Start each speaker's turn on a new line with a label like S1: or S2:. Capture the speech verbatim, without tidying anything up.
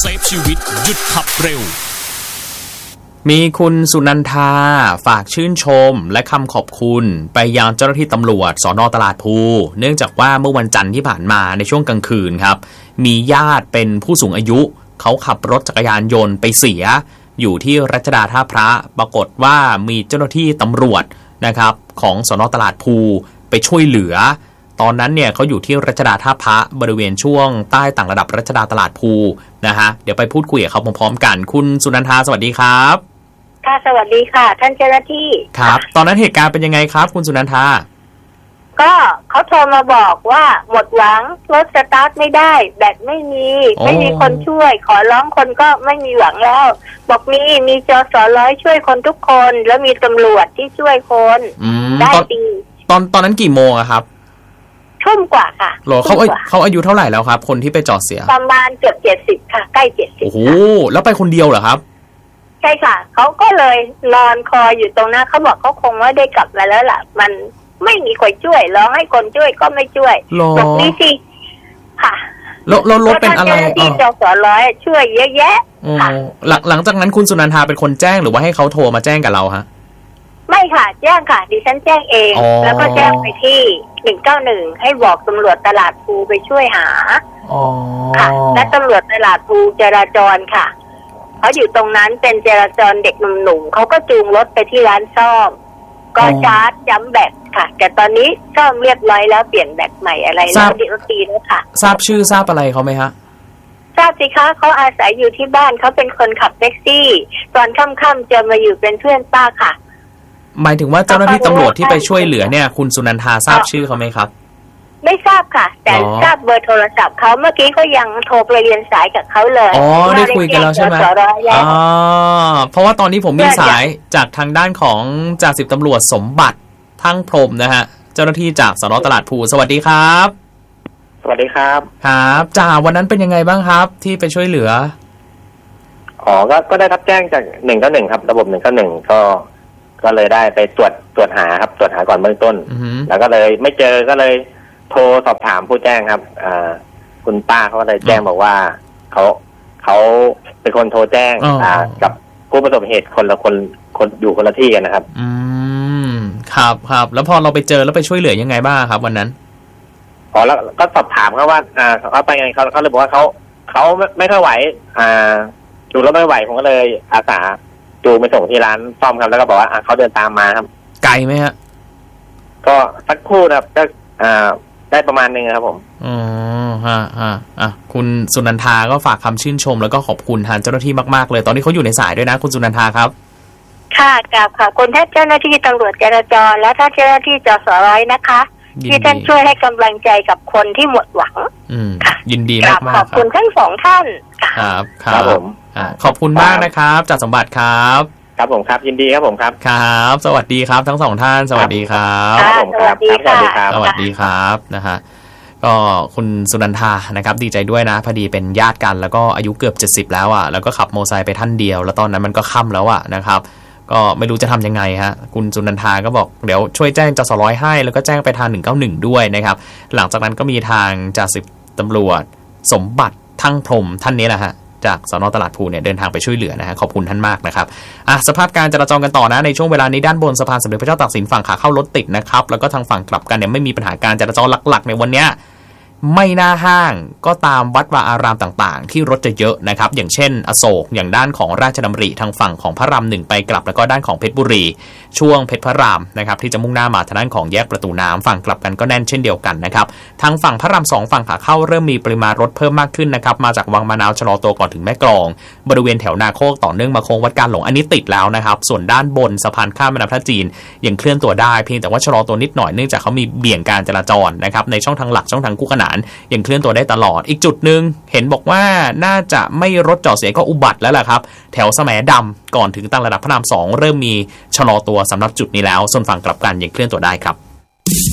S1: ซฟชีวิตหยุดขับเร็ว
S2: มีคุณสุนันทาฝากชื่นชมและคำขอบคุณไปยังเจ้าหน้าที่ตำรวจสน.ตลาดพลูเนื่องจากว่าเมื่อวันจันทร์ที่ผ่านมาในช่วงกลางคืนครับมีญาติเป็นผู้สูงอายุเขาขับรถจักรยานยนต์ไปเสียอยู่ที่รัชดาท่าพระปรากฏว่ามีเจ้าหน้าที่ตำรวจนะครับของสน.ตลาดพลูไปช่วยเหลือตอนนั้นเนี่ยเขาอยู่ที่รัชดาท่าพระบริเวณช่วงใต้ต่างระดับรัชดาตลาดพลูนะฮะเดี๋ยวไปพูดคุยกับเขาพร้อมๆกันคุณสุนันทาสวัสดีครับ
S3: ค่ะสวัสดีค่ะท่านเจ้าหน้าที่
S2: ครับตอนนั้นเหตุการณ์เป็นยังไงครับคุณสุนันทา
S3: ก็เขาโทรมาบอกว่าหมดหวังรถสตาร์ทไม่ได้แบตไม่มีไม่มีคนช่วยขอร้องคนก็ไม่มีหวังแล้วบอกมีมีจสร้อยช่วยคนทุกคนแล้วมีตำรวจที่ช่วยคนได้ดี
S2: ตอนตอนนั้นกี่โมงอะครับ
S3: ทุ่มกว่าค่ะ
S2: หรอเขาเขาอายุเท่าไหร่แล้วครับคนที่ไปจอดเสีย
S3: ประมาณเกือบเจ็ดสิบค่ะใกล้เจ็ดสิบ
S2: โอ้โหแล้วไปคนเดียวเหรอครับ
S3: ใช่ค่ะเขาก็เลยนอนคอยอยู่ตรงนั้นเขาบอกเขาคงว่าได้กลับมาแล้วล่ะมันไม่มีคนช่วยร้องให้คนช่วยก็ไม่ช่วยบอกนี่สิค่ะ
S2: แล้วแล้วรถเป็นอะไร
S3: ที่จสร้อยช่วยเยอะแยะค่ะ
S2: หลังหลังจากนั้นคุณสุนันทาเป็นคนแจ้งหรือว่าให้เขาโทรมาแจ้งกับเราฮะ
S3: ไม่ค่ะแจ้งค่ะดิฉันแจ้งเองแล้วก็แจ้งไปที่หนึ่งเก้าหนึ่งให้บอกตำรวจตลาดพลูไปช่วยหาค่ะและตำรวจตลาดพลูจราจรค่ะเขาอยู่ตรงนั้นเป็นจราจรเด็กหนุ่มๆเขาก็จูงรถไปที่ร้านซ่อมก็ชาร์จย้ำแบตค่ะแต่ตอนนี้ซ่อมเรียบร้อยแล้วเปลี่ยนแบตใหม่อะไรแล้วดีรตีแล้วค่ะ
S2: ทราบชื่อทราบอะไรเขาไหมฮะ
S3: ทราบสิคะเขาอาศัยอยู่ที่บ้านเขาเป็นคนขับแท็กซี่ตอนค่ำๆจะมาอยู่เป็นเพื่อนป้าค่ะ
S2: หมายถึงว่าเจ้าหน้าที่ตำรวจที่ไปช่วยเหลือเนี่ยคุณสุนันทาทราบชื่อเขาไหมครับ
S3: ไม่ทราบค่ะแต่ทราบเบอร์โทรศัพท์เขาเมื่อกี้ก็ยังโทรไปเรียนสายกับเขาเลย
S2: อ๋อได้คุยกันแล้วใช่ไหมอ๋อเพราะว่าตอนนี้ผมมีสายจากทางด้านของจ่าสิบตำรวจสมบัติทั้งพรหมนะฮะเจ้าหน้าที่จากสน.ตลาดพลูสวัสดีครับ
S4: สวัสดีครับ
S2: ครับจ่าวันนั้นเป็นยังไงบ้างครับที่ไปช่วยเหลือ
S4: อ๋อก็ก็ได้รับแจ้งจากหนึ่งเก้าหนึ่งครับระบบหนึ่งเก้าหนึ่งก็ก็เลยได้ไปตรวจตรวจหาครับตรวจหาก่อนเบื้องต้นแล้วก็เลยไม่เจอก็เลยโทรสอบถามผู้แจ้งครับอ่าคุณป้าเขาก็เลยแจ้งบอกว่าเขาเขาเป็นคนโทรแจ้งอ่ากับผู้ประสบเหตุคนละคนคนอยู่คนละที่กันนะครับ
S2: อืมครับครับแล้วพอเราไปเจอแล้วไปช่วยเหลือยังไงบ้างครับวันนั้น
S4: อ๋อแล้วก็สอบถามเขาว่าอ่าเขาไปไงเขาเขาเลยบอกว่าเขาเขาไม่ไม่ค่อยไหวอ่าดูแล้วไม่ไหวผมก็เลยอาสาจูงไปส่งที่ร้านซ่อมครับแล้วก็บอกว่าเขาเดินตามมาครับ
S2: ไกลไหมฮะ
S4: ก็สักครู่นะครับก็อ่าได้ประมาณนึงครับผม
S2: อ๋อฮะฮะอ่ะคุณสุนันทาก็ฝากคำชื่นชมแล้วก็ขอบคุณทางเจ้าหน้าที่มากๆเลยตอนนี้เขาอยู่ในสายด้วยนะคุณสุนันทาครับ
S3: ค่ะกราบขอบคุณท่านเจ้าหน้าที่ตำรวจจราจรและท่านเจ้าหน้าที่จสร้อยนะคะที่ท่านช่วยให้กำลังใจกับคนที่หมดหวัง
S2: อืมยินดีมากๆ
S3: ขอบคุณทั้งสองท่าน
S2: ครับครับผมขอบคุณมากนะครับจ่าสมบัติครับ
S4: ครับผมครับยินดีครับผมครับ
S2: ครับสวัสดีครับทั้งสองท่านสวัสดีครับ
S3: สวัสดีค่ะ
S2: สวัสดีครับนะฮะก็คุณสุนันทานะครับดีใจด้วยนะพอดีเป็นญาติกันแล้วก็อายุเกือบเจ็ดสิบแล้วอ่ะแล้วก็ขับมอเตอร์ไซค์ไปท่านเดียวแล้วตอนนั้นมันก็ค่ำแล้วอ่ะนะครับก็ไม่รู้จะทำยังไงฮะคุณสุนันทาก็บอกเดี๋ยวช่วยแจ้งจสร้อยให้แล้วก็แจ้งไปทางหนึ่งเก้าหนึ่งด้วยนะครับหลังจากนั้นก็มีทางจ่าสิบตำรวจสมบัติทั้งพรหมท่านนี้แหละฮะจากสน.ตลาดพลูเนี่ยเดินทางไปช่วยเหลือนะฮะขอบคุณท่านมากนะครับอ่ะสภาพการจราจรกันต่อนะในช่วงเวลานี้ด้านบนสะพานสมเด็จพระเจ้าตากสินฝั่งขาเข้ารถติดนะครับแล้วก็ทางฝั่งกลับกันเนี่ยไม่มีปัญหาการจราจรหลักๆในวันเนี้ยไม่น่าห้างก็ตามวัดวาอารามต่างๆที่รถจะเยอะนะครับอย่างเช่นอโศกอย่างด้านของราชดำริทางฝั่งของพระรามหนึ่งไปกลับแล้วก็ด้านของเพชรบุรีช่วงเพชรพระรามนะครับที่จะมุ่งหน้ามาทางด้านของแยกประตูน้ำฝั่งกลับกันก็แน่นเช่นเดียวกันนะครับทางฝั่งพระรามสองฝั่งขาเข้าเริ่มมีปริมาณรถเพิ่มมากขึ้นนะครับมาจากวังมะนาวชะลอตัวก่อนถึงแม่กลองบริเวณแถวนาโคกต่อเนื่องมาโค้งวัดการหลงอันนี้ติดแล้วนะครับส่วนด้านบนสะพานข้ามแม่น้ำท่าจีนยังเคลื่อนตัวได้เพียงแต่ว่าชะลอตัวนิดหน่อยเนื่องจากเขามีเบี่ยงการจราจรนะครับในช่องทางหลักช่องทางคู่ขนานยังเคลื่อนตัวได้ตลอดอีกจุดนึงเห็นบอกว่าน่าจะไม่รถจอดเสียก็อุบัติแล้วล่ะครับแถวแสมดำก่อนถึงต่างระดับพระรามสองเริ่มมีชะลอตัวสำหรับจุดนี้แล้วส่วนฝั่งกลับกันยังเคลื่อนตัวได้ครับ